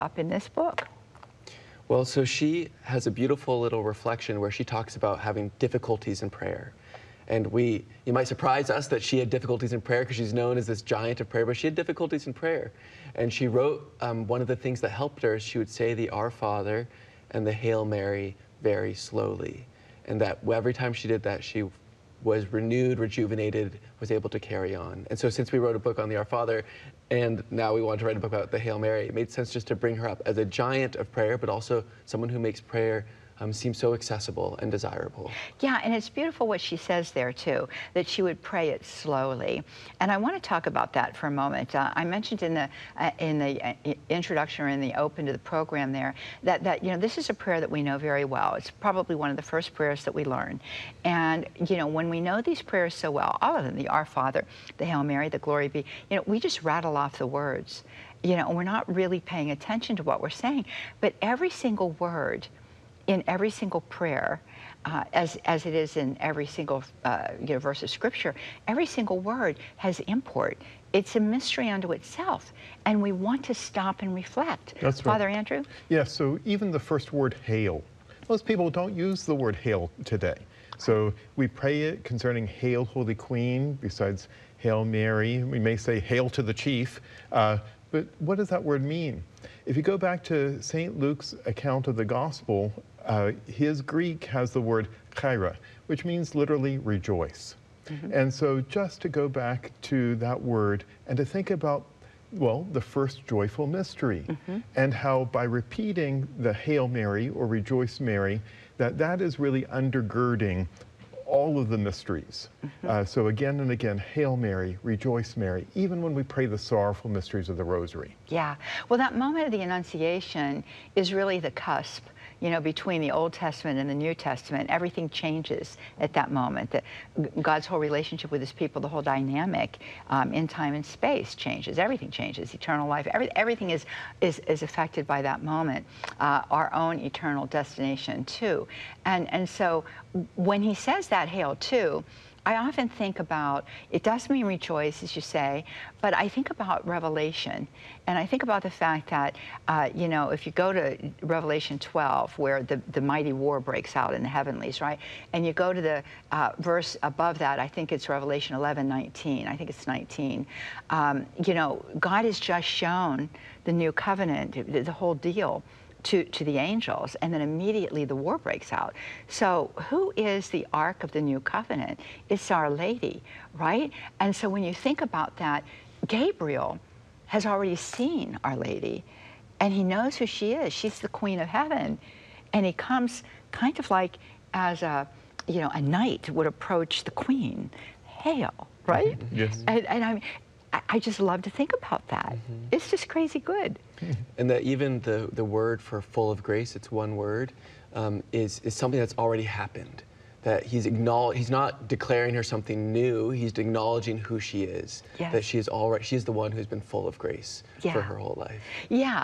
up in this book? Well, so she has a beautiful little reflection where she talks about having difficulties in prayer. And you might surprise us that she had difficulties in prayer because she's known as this giant of prayer, but she had difficulties in prayer. And she wrote one of the things that helped her is she would say the Our Father and the Hail Mary very slowly. And that every time she did that, she was renewed, rejuvenated, was able to carry on. And so since we wrote a book on the Our Father, and now we wanted to write a book about the Hail Mary, it made sense just to bring her up as a giant of prayer, but also someone who makes prayer seem so accessible and desirable. Yeah, and it's beautiful what she says there too, that she would pray it slowly. And I want to talk about that for a moment. I mentioned in the introduction or in the open to the program there that you know, this is a prayer that we know very well. It's probably one of the first prayers that we learn. And you know, when we know these prayers so well, all of them, the Our Father, the Hail Mary, the Glory Be, you know, we just rattle off the words. You know, and we're not really paying attention to what we're saying. But every single word in every single prayer, as it is in every single you know, verse of Scripture, every single word has import. It's a mystery unto itself, and we want to stop and reflect. That's right. Father Andrew? Yeah, so even the first word, hail. Most people don't use the word hail today. So we pray it concerning Hail, Holy Queen, besides Hail Mary. We may say Hail to the Chief, but what does that word mean? If you go back to St. Luke's account of the Gospel, his Greek has the word chaira, which means literally rejoice. Mm-hmm. And so just to go back to that word and to think about, well, the first joyful mystery, mm-hmm. and how by repeating the Hail Mary or Rejoice Mary, that is really undergirding all of the mysteries. Mm-hmm. So again and again, Hail Mary, Rejoice Mary, even when we pray the sorrowful mysteries of the Rosary. Yeah, well, that moment of the Annunciation is really the cusp, you know, between the Old Testament and the New Testament. Everything changes at that moment. God's whole relationship with his people, the whole dynamic in time and space changes. Everything changes. Eternal life, everything is affected by that moment. Our own eternal destination too. And so when he says that Hail too, I often think about, it does mean rejoice, as you say, but I think about Revelation. And I think about the fact that, you know, if you go to Revelation 12, where the mighty war breaks out in the heavenlies, right? And you go to the verse above that, I think it's Revelation 11:19. I think it's 19. You know, God has just shown the new covenant, the whole deal, to the angels, and then immediately the war breaks out. So who is the Ark of the New Covenant? It's Our Lady, right? And so when you think about that, Gabriel has already seen Our Lady, and he knows who she is. She's the Queen of Heaven. And he comes kind of like as a, you know, a knight would approach the Queen. Hail, right? Yes. And I mean, I just love to think about that. Mm-hmm. It's just crazy good. And that even the word for full of grace, it's one word, is something that's already happened. That he's not declaring her something new, he's acknowledging who she is. Yes. That she's the one who's been full of grace, yeah, for her whole life. Yeah,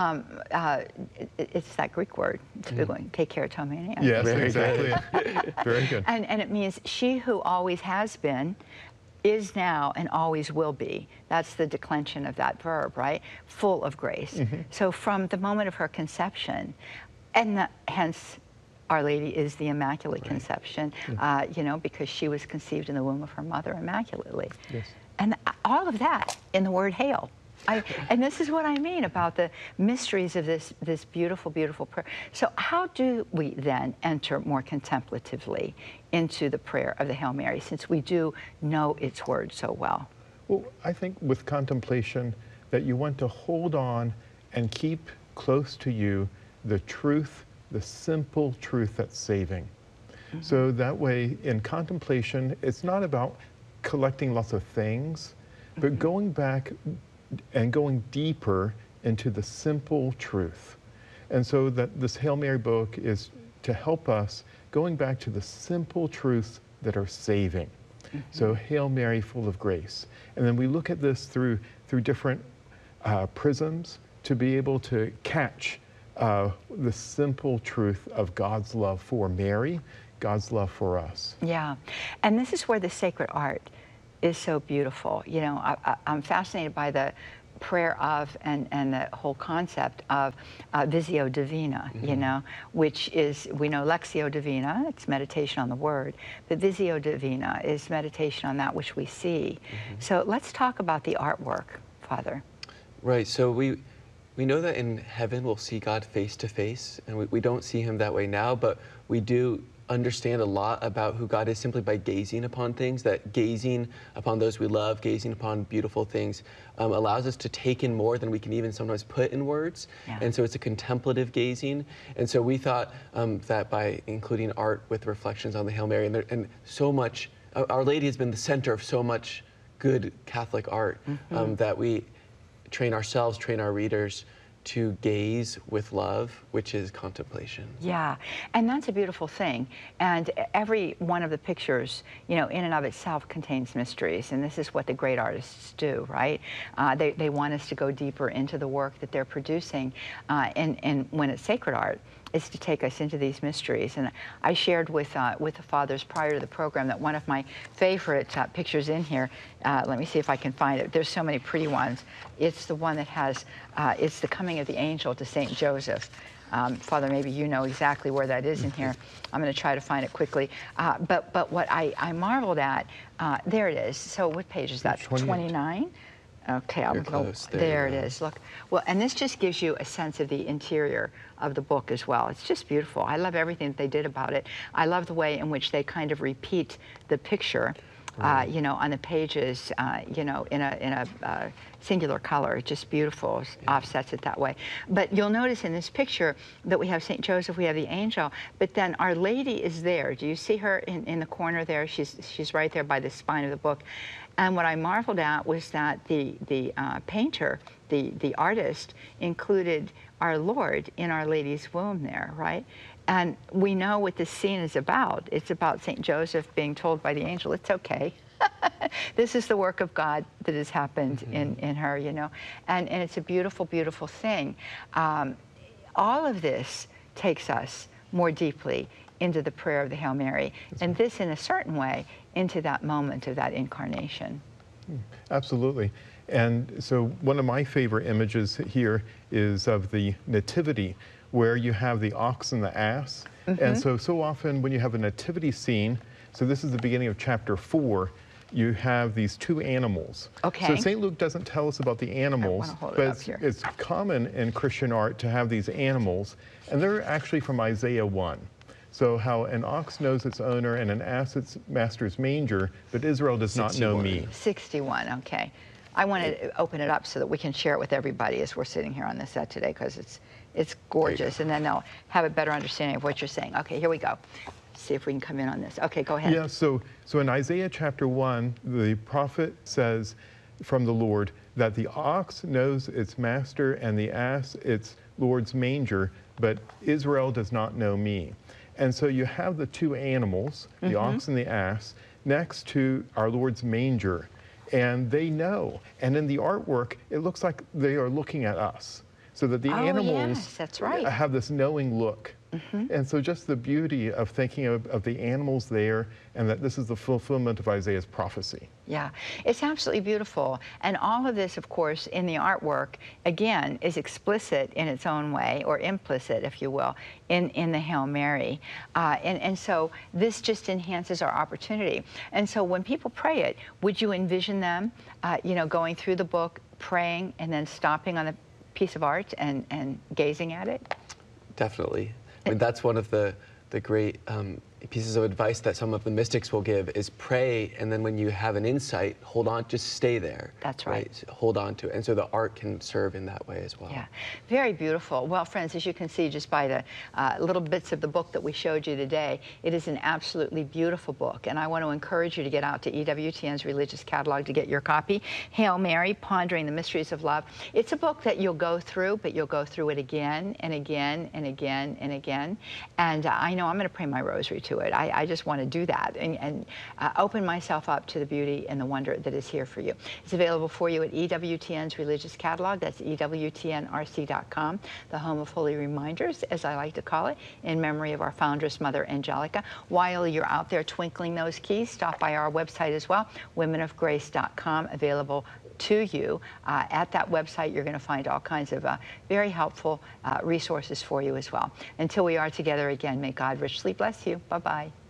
it's that Greek word, it's a big one, kekartomania. Yes, exactly. Very good. And it means she who always has been, is now, and always will be. That's the declension of that verb, right? Full of grace. Mm-hmm. So from the moment of her conception, and hence Our Lady is the Immaculate, right, Conception, yeah, you know, because she was conceived in the womb of her mother immaculately. Yes. And all of that in the word hail. And this is what I mean about the mysteries of this beautiful, beautiful prayer. So how do we then enter more contemplatively into the prayer of the Hail Mary, since we do know its words so well? Well, I think with contemplation that you want to hold on and keep close to you the truth, the simple truth that's saving. Mm-hmm. So that way, in contemplation, it's not about collecting lots of things, but mm-hmm, going back and going deeper into the simple truth. And so that this Hail Mary book is to help us going back to the simple truths that are saving. Mm-hmm. So Hail Mary, full of grace. And then we look at this through different prisms to be able to catch the simple truth of God's love for Mary, God's love for us. Yeah, and this is where the sacred art is so beautiful. You know, I'm fascinated by the prayer of and the whole concept of Visio Divina, you know, which is, we know Lectio Divina, it's meditation on the word, but Visio Divina is meditation on that which we see. So let's talk about the artwork, Father. Right, so we know that in heaven we'll see God face to face, and we don't see him that way now, but we do understand a lot about who God is simply by gazing upon things, that gazing upon those we love, gazing upon beautiful things, allows us to take in more than we can even sometimes put in words. Yeah. And so it's a contemplative gazing. And so we thought that by including art with reflections on the Hail Mary, and so much, Our Lady has been the center of so much good Catholic art, that we train ourselves, train our readers to gaze with love, which is contemplation. Yeah, and that's a beautiful thing. And every one of the pictures, you know, in and of itself contains mysteries. And this is what the great artists do, right? They want us to go deeper into the work that they're producing. And when it's sacred art, is to take us into these mysteries. And I shared with the fathers prior to the program that one of my favorite pictures in here, let me see if I can find it. There's so many pretty ones. It's the one that has, it's the coming of the angel to St. Joseph. Father, maybe you know exactly where that is in here. I'm going to try to find it quickly. But what I marveled at, there it is. So what page is that? 29? Okay, I'm going. There it is. Look, well, and this just gives you a sense of the interior of the book as well. It's just beautiful. I love everything that they did about it. I love the way in which they kind of repeat the picture, you know, on the pages, you know, in a singular color. It's just beautiful. Offsets it that way. But you'll notice in this picture that we have St. Joseph, we have the angel, but then Our Lady is there. Do you see her in the corner there? She's right there by the spine of the book. And what I marveled at was that the painter, the artist, included our Lord in Our Lady's womb there, right? And we know what this scene is about. It's about St. Joseph being told by the angel, it's okay. This is the work of God that has happened in her, you know. And it's a beautiful, beautiful thing. All of this takes us more deeply into the prayer of the Hail Mary, and this in a certain way into that moment of that incarnation. Absolutely. And so one of my favorite images here is of the Nativity, where you have the ox and the ass. And so often when you have a nativity scene, so this is the beginning of chapter 4, you have these two animals. Okay. So St. Luke doesn't tell us about the animals, but it's common in Christian art to have these animals, and they're actually from Isaiah 1. So how an ox knows its owner and an ass its master's manger, but Israel does not know me. 61, okay. I want to open it up so that we can share it with everybody as we're sitting here on the set today, because it's gorgeous, and then they'll have a better understanding of what you're saying. Okay, here we go. See if we can come in on this. Okay, go ahead. Yeah, so in Isaiah chapter 1, the prophet says from the Lord that the ox knows its master and the ass its Lord's manger, but Israel does not know me. And so you have the two animals, the ox and the ass, next to our Lord's manger, and they know. And in the artwork, it looks like they are looking at us, so that the animals yes, that's right. have this knowing look. And so just the beauty of thinking of the animals there, and that this is the fulfillment of Isaiah's prophecy. Yeah, it's absolutely beautiful. And all of this, of course, in the artwork, again, is explicit in its own way, or implicit, if you will, in the Hail Mary. And so this just enhances our opportunity. And so when people pray it, would you envision them, you know, going through the book, praying, and then stopping on a piece of art and gazing at it? Definitely. I mean, that's one of the great pieces of advice that some of the mystics will give is pray, and then when you have an insight, hold on, just stay there. That's right. Hold on to it. And so the art can serve in that way as well. Yeah, very beautiful. Well, friends, as you can see just by the little bits of the book that we showed you today, it is an absolutely beautiful book. And I want to encourage you to get out to EWTN's Religious Catalog to get your copy, Hail Mary, Pondering the Mysteries of Love. It's a book that you'll go through, but you'll go through it again and again and again and again. And I know I'm going to pray my rosary to it. I just want to do that and open myself up to the beauty and the wonder that is here for you. It's available for you at EWTN's Religious Catalog. That's EWTNRC.com, the home of holy reminders, as I like to call it, in memory of our foundress, Mother Angelica. While you're out there twinkling those keys, stop by our website as well, womenofgrace.com, available to you. At that website, you're going to find all kinds of very helpful resources for you as well. Until we are together again, may God richly bless you. Bye-bye.